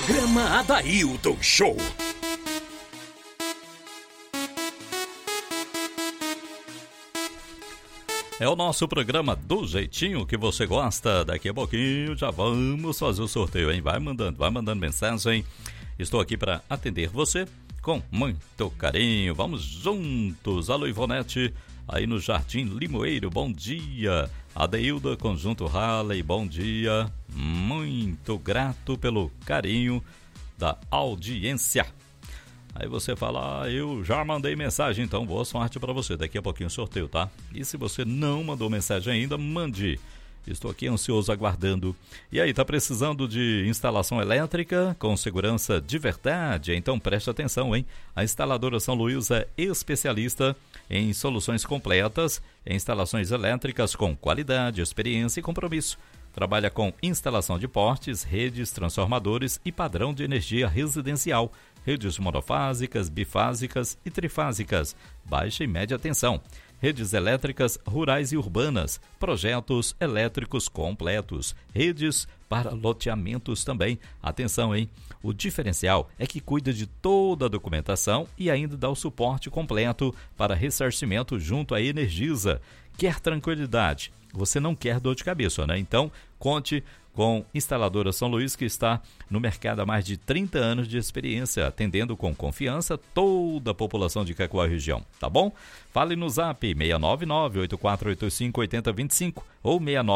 Programa Adailton Show. É o nosso programa do jeitinho que você gosta. Daqui a pouquinho já vamos fazer o sorteio, hein? Vai mandando mensagem. Estou aqui para atender você com muito carinho. Vamos juntos. Alô, Ivonete, aí no Jardim Limoeiro, bom dia. Adeilda, Conjunto Halley, bom dia. Muito grato pelo carinho da audiência. Aí você fala, eu já mandei mensagem, então boa sorte para você. Daqui a pouquinho o sorteio, tá? E se você não mandou mensagem ainda, mande. Estou aqui ansioso aguardando. E aí, tá precisando de instalação elétrica com segurança de verdade? Então preste atenção, hein? A instaladora São Luís é especialista em soluções completas, em instalações elétricas com qualidade, experiência e compromisso. Trabalha com instalação de postes, redes, transformadores e padrão de energia residencial, redes monofásicas, bifásicas e trifásicas, baixa e média tensão, redes elétricas rurais e urbanas, projetos elétricos completos, redes para loteamentos também. Atenção, hein? O diferencial é que cuida de toda a documentação e ainda dá o suporte completo para ressarcimento junto à Energisa. Quer tranquilidade? Você não quer dor de cabeça, né? Então, conte com Instaladora São Luís, que está no mercado há mais de 30 anos de experiência, atendendo com confiança toda a população de Cacoal região, tá bom? Fale no zap 699-8485-8025 ou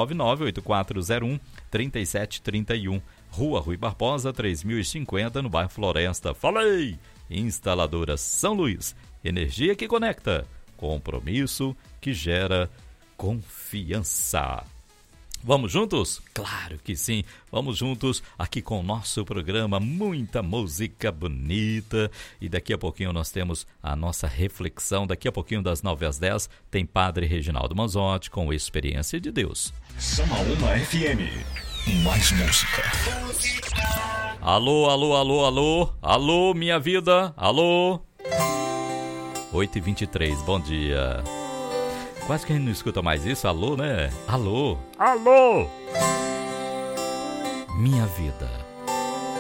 699-8401-3731, Rua Rui Barbosa, 3050, no bairro Floresta. Falei! Instaladora São Luís, energia que conecta, compromisso que gera confiança. Vamos juntos? Claro que sim, vamos juntos aqui com o nosso programa, muita música bonita, e daqui a pouquinho nós temos a nossa reflexão, daqui a pouquinho das 9 às 10 tem Padre Reginaldo Manzotti com Experiência de Deus. Samaúma FM, mais música. Alô, alô, alô, alô, alô, minha vida, alô. 8h23, bom dia. Quase que a gente não escuta mais isso, alô, né? Alô, alô. Minha vida.